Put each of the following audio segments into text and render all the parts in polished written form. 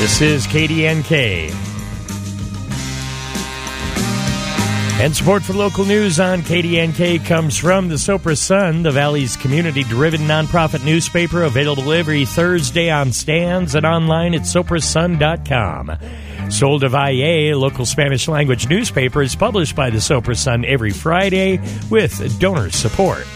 This is KDNK. And support for local news on KDNK comes from the Sopris Sun, the Valley's community-driven nonprofit newspaper, available every Thursday on stands and online at soprissun.com. Sol de Valle, local Spanish-language newspaper, is published by the Sopris Sun every Friday with donor support.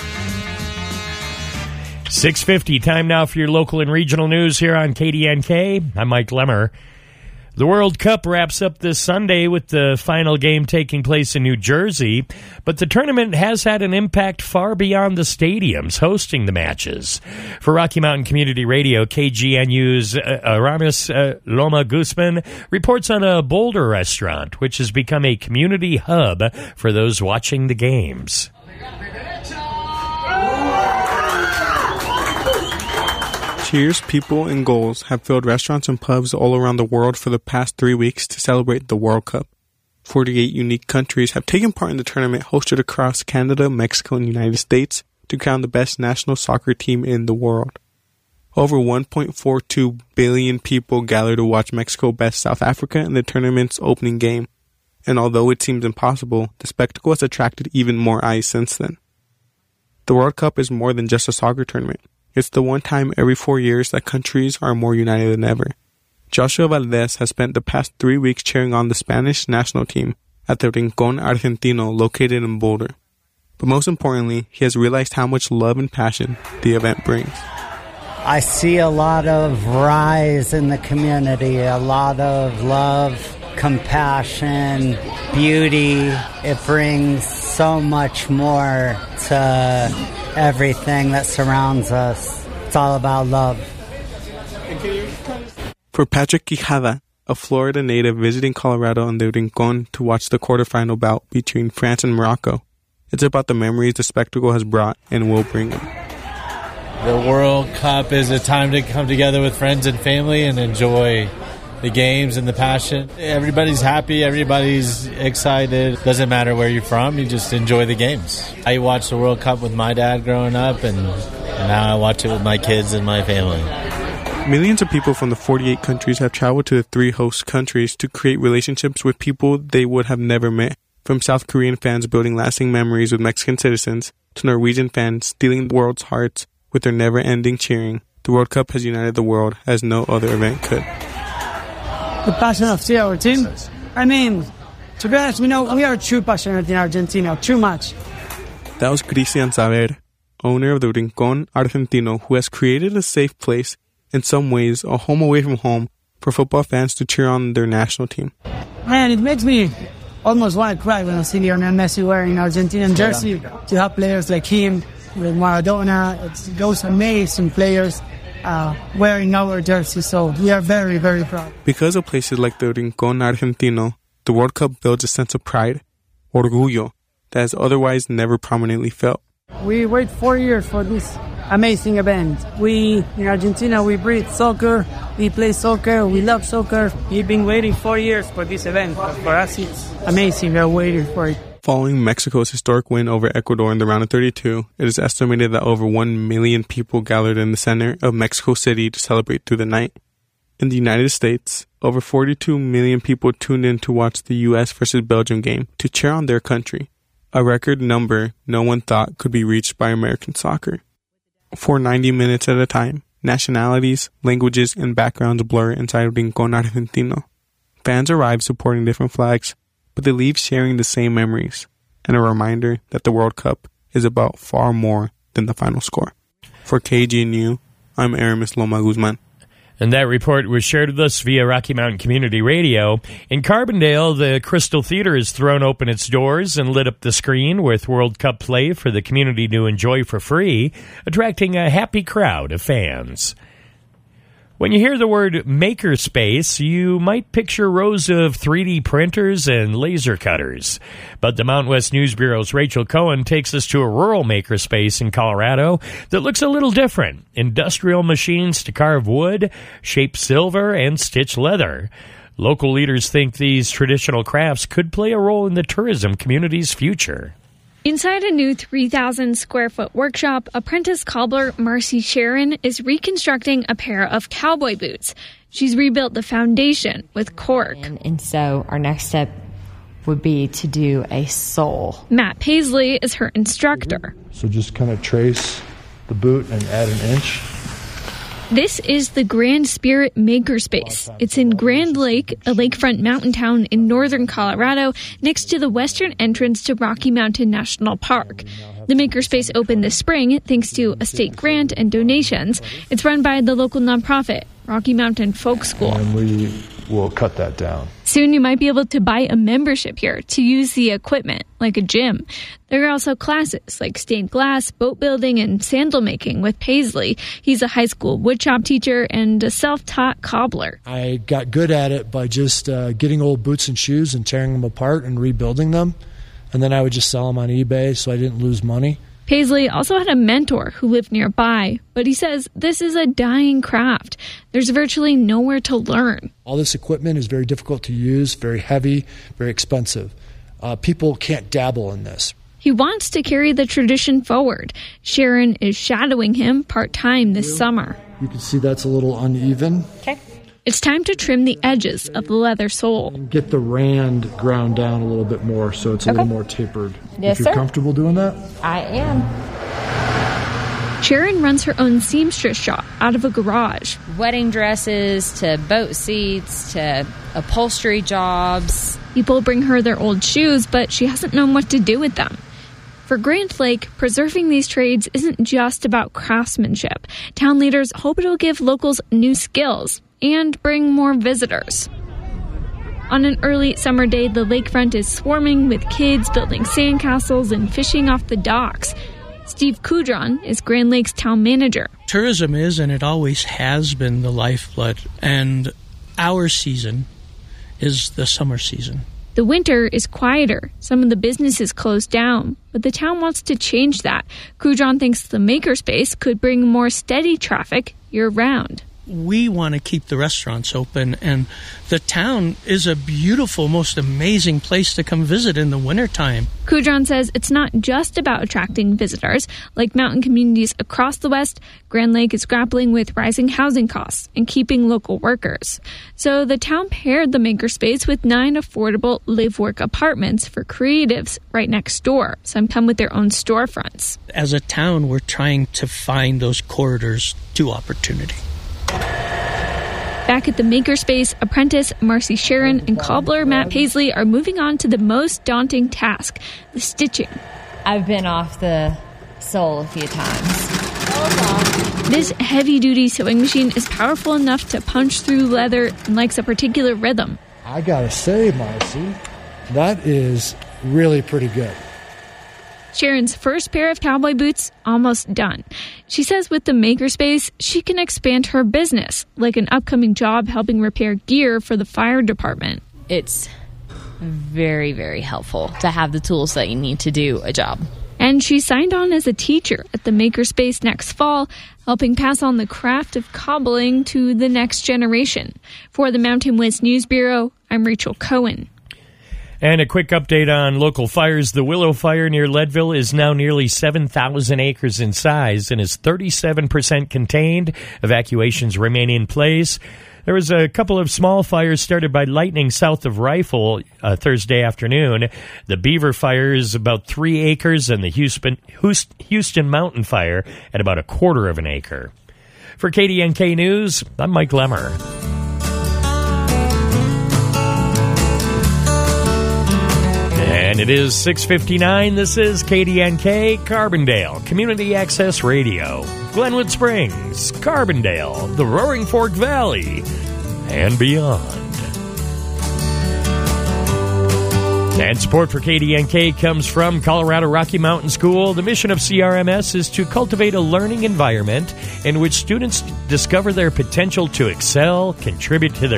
6:50, time now for your local and regional news here on KDNK. I'm Mike Lemmer. The World Cup wraps up this Sunday with the final game taking place in New Jersey, but the tournament has had an impact far beyond the stadiums hosting the matches. For Rocky Mountain Community Radio, KGNU's Aramis Loma Guzman reports on a Boulder restaurant, which has become a community hub for those watching the games. Cheers, people, and goals have filled restaurants and pubs all around the world for the past 3 weeks to celebrate the World Cup. 48 unique countries have taken part in the tournament hosted across Canada, Mexico, and the United States to crown the best national soccer team in the world. Over 1.42 billion people gathered to watch Mexico best South Africa in the tournament's opening game. And although it seems impossible, the spectacle has attracted even more eyes since then. The World Cup is more than just a soccer tournament. It's the one time every 4 years that countries are more united than ever. Joshua Valdez has spent the past 3 weeks cheering on the Spanish national team at the Rincón Argentino located in Boulder. But most importantly, he has realized how much love and passion the event brings. I see a lot of rise in the community, a lot of love, compassion, beauty. It brings so much more to everything that surrounds us. It's all about love. For Patrick Quijada, a Florida native visiting Colorado and the Rincón to watch the quarterfinal bout between France and Morocco, it's about the memories the spectacle has brought and will bring him. The World Cup is a time to come together with friends and family and enjoy the games and the passion. Everybody's happy, everybody's excited. Doesn't matter where you're from, you just enjoy the games. I watched the World Cup with my dad growing up, and now I watch it with my kids and my family. Millions of people from the 48 countries have traveled to the 3 host countries to create relationships with people they would have never met. From South Korean fans building lasting memories with Mexican citizens, to Norwegian fans stealing the world's hearts with their never-ending cheering, the World Cup has united the world as no other event could. The passion of our team. I mean, to be honest, we are true passionate in Argentina, too much. That was Cristian Saber, owner of the Rincón Argentino, who has created a safe place, in some ways a home away from home, for football fans to cheer on their national team. Man, it makes me almost want to cry when I see Lionel Messi wearing an Argentinian jersey. To have players like him, with Maradona, it's those amazing players wearing our jersey, so we are very, very proud. Because of places like the Rincón Argentino, the World Cup builds a sense of pride, orgullo, that is otherwise never prominently felt. We wait 4 years for this amazing event. We, in Argentina, we breathe soccer, we play soccer, we love soccer. We've been waiting 4 years for this event. For us, it's amazing. We're waiting for it. Following Mexico's historic win over Ecuador in the round of 32, it is estimated that over 1 million people gathered in the center of Mexico City to celebrate through the night. In the United States, over 42 million people tuned in to watch the U.S. versus Belgium game to cheer on their country, a record number no one thought could be reached by American soccer. For 90 minutes at a time, nationalities, languages, and backgrounds blur inside Rincón Argentino. Fans arrive supporting different flags, but they leave sharing the same memories, and a reminder that the World Cup is about far more than the final score. For KGNU, I'm Aramis Loma Guzman. And that report was shared with us via Rocky Mountain Community Radio. In Carbondale, the Crystal Theater has thrown open its doors and lit up the screen with World Cup play for the community to enjoy for free, attracting a happy crowd of fans. When you hear the word makerspace, you might picture rows of 3D printers and laser cutters. But the Mountain West News Bureau's Rachel Cohen takes us to a rural makerspace in Colorado that looks a little different. Industrial machines to carve wood, shape silver, and stitch leather. Local leaders think these traditional crafts could play a role in the tourism community's future. Inside a new 3,000-square-foot workshop, apprentice cobbler Marcy Sharon is reconstructing a pair of cowboy boots. She's rebuilt the foundation with cork. And so our next step would be to do a sole. Matt Paisley is her instructor. So just kind of trace the boot and add an inch. This is the Grand Spirit Makerspace. It's in Grand Lake, a lakefront mountain town in northern Colorado, next to the western entrance to Rocky Mountain National Park. The Makerspace opened this spring thanks to a state grant and donations. It's run by the local nonprofit, Rocky Mountain Folk School. And we will cut that down. Soon you might be able to buy a membership here to use the equipment, like a gym. There are also classes like stained glass, boat building, and sandal making with Paisley. He's a high school woodshop teacher and a self-taught cobbler. I got good at it by just getting old boots and shoes and tearing them apart and rebuilding them. And then I would just sell them on eBay so I didn't lose money. Paisley also had a mentor who lived nearby, but he says this is a dying craft. There's virtually nowhere to learn. All this equipment is very difficult to use, very heavy, very expensive. People can't dabble in this. He wants to carry the tradition forward. Sharon is shadowing him part-time this summer. You can see that's a little uneven. Okay. It's time to trim the edges of the leather sole. Get the rand ground down a little bit more so it's a little more tapered. Yes, if you're sir. comfortable doing that? I am. Sharon runs her own seamstress shop out of a garage. Wedding dresses to boat seats to upholstery jobs. People bring her their old shoes, but she hasn't known what to do with them. For Grand Lake, preserving these trades isn't just about craftsmanship. Town leaders hope it'll give locals new skills and bring more visitors. On an early summer day, the lakefront is swarming with kids building sandcastles and fishing off the docks. Steve Kudron is Grand Lake's town manager. Tourism is, and it always has been, the lifeblood, and our season is the summer season. The winter is quieter. Some of the businesses closed down, but the town wants to change that. Kudron thinks the Makerspace could bring more steady traffic year-round. We want to keep the restaurants open, and the town is a beautiful, most amazing place to come visit in the wintertime. Kudron says it's not just about attracting visitors. Like mountain communities across the West, Grand Lake is grappling with rising housing costs and keeping local workers. So the town paired the Makerspace with 9 affordable live-work apartments for creatives right next door. Some come with their own storefronts. As a town, we're trying to find those corridors to opportunity. Back at the Makerspace, apprentice Marcy Sharon and cobbler Matt Paisley are moving on to the most daunting task, the stitching. I've been off the sole a few times. This heavy-duty sewing machine is powerful enough to punch through leather and likes a particular rhythm. I gotta say, Marcy, that is really pretty good. Sharon's first pair of cowboy boots almost done. She says with the Makerspace, she can expand her business, like an upcoming job helping repair gear for the fire department. It's very, very helpful to have the tools that you need to do a job. And she signed on as a teacher at the Makerspace next fall, helping pass on the craft of cobbling to the next generation. For the Mountain West News Bureau, I'm Rachel Cohen. And a quick update on local fires. The Willow Fire near Leadville is now nearly 7,000 acres in size and is 37% contained. Evacuations remain in place. There was a couple of small fires started by lightning south of Rifle Thursday afternoon. The Beaver Fire is about 3 acres and the Houston Mountain Fire at about a quarter of an acre. For KDNK News, I'm Mike Lemmer. And it is 6:59. This is KDNK Carbondale, Community Access Radio, Glenwood Springs, Carbondale, the Roaring Fork Valley, and beyond. And support for KDNK comes from Colorado Rocky Mountain School. The mission of CRMS is to cultivate a learning environment in which students discover their potential to excel, contribute to their